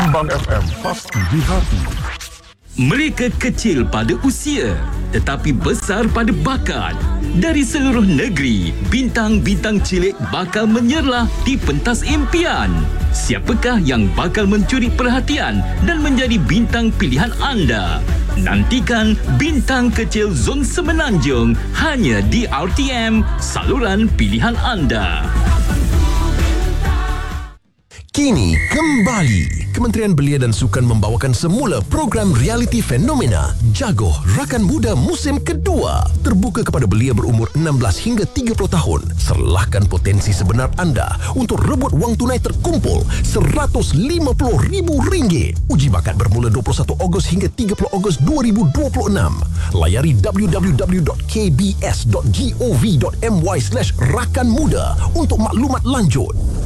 Kembang FM, pasti di hati. Mereka kecil pada usia tetapi besar pada bakat. Dari seluruh negeri, bintang-bintang cilik bakal menyerlah di pentas impian. Siapakah yang bakal mencuri perhatian dan menjadi bintang pilihan anda? Nantikan Bintang Kecil Zon Semenanjung hanya di RTM, saluran pilihan anda. Kini kembali, Kementerian Belia dan Sukan membawakan semula program realiti fenomena Jagoh Rakan Muda musim kedua. Terbuka kepada belia berumur 16 hingga 30 tahun. Serlahkan potensi sebenar anda untuk rebut wang tunai terkumpul RM150,000. Uji bakat bermula 21 Ogos hingga 30 Ogos 2026. Layari www.kbs.gov.my/rakan muda untuk maklumat lanjut.